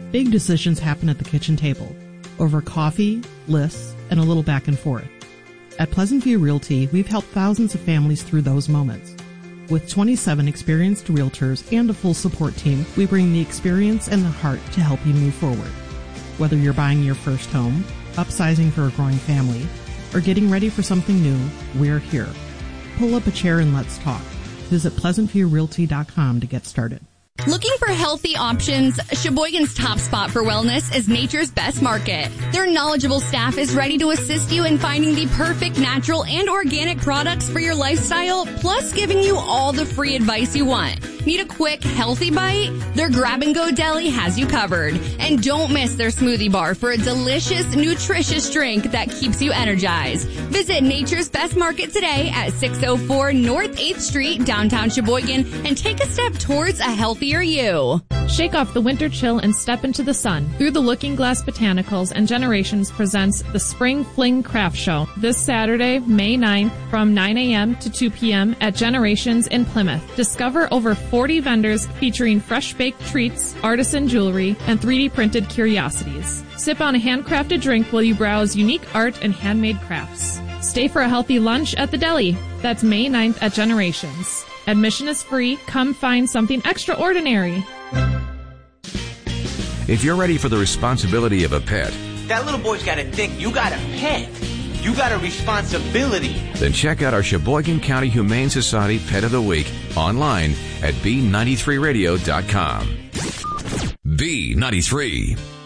Big decisions happen at the kitchen table, over coffee, lists, and a little back and forth. At Pleasant View Realty, we've helped thousands of families through those moments. With 27 experienced realtors and a full support team, we bring the experience and the heart to help you move forward. Whether you're buying your first home, upsizing for a growing family, or getting ready for something new, we're here. Pull up a chair and let's talk. Visit PleasantViewRealty.com to get started. Looking for healthy options? Sheboygan's top spot for wellness is Nature's Best Market. Their knowledgeable staff is ready to assist you in finding the perfect natural and organic products for your lifestyle, plus giving you all the free advice you want. Need a quick, healthy bite? Their grab-and-go deli has you covered. And don't miss their smoothie bar for a delicious, nutritious drink that keeps you energized. Visit Nature's Best Market today at 604 North 8th Street, downtown Sheboygan, and take a step towards a healthier you. Shake off the winter chill and step into the sun. Through the Looking Glass Botanicals and Generations presents the Spring Fling Craft Show this Saturday, May 9th from 9 a.m. to 2 p.m. at Generations in Plymouth. Discover over 40 vendors featuring fresh-baked treats, artisan jewelry, and 3D printed curiosities. Sip on a handcrafted drink while you browse unique art and handmade crafts. Stay for a healthy lunch at the deli. That's May 9th at Generations. Admission is free. Come find something extraordinary. If you're ready for the responsibility of a pet, that little boy's got to think you got a pet. You got a responsibility. Then check out our Sheboygan County Humane Society Pet of the Week online at B93radio.com. B93.